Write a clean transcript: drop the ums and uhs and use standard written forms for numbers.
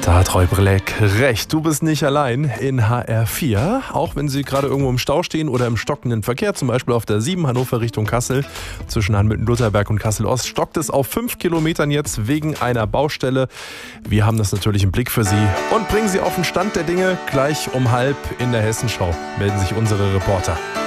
Da hat Räuberleck recht, du bist nicht allein in HR4, auch wenn Sie gerade irgendwo im Stau stehen oder im stockenden Verkehr, zum Beispiel auf der 7 Hannover Richtung Kassel, zwischen Hanmütten-Lutherberg und Kassel-Ost, stockt es auf 5 Kilometern jetzt wegen einer Baustelle. Wir haben das natürlich im Blick für Sie und bringen Sie auf den Stand der Dinge. Gleich um 12:30 in der Hessenschau melden sich unsere Reporter.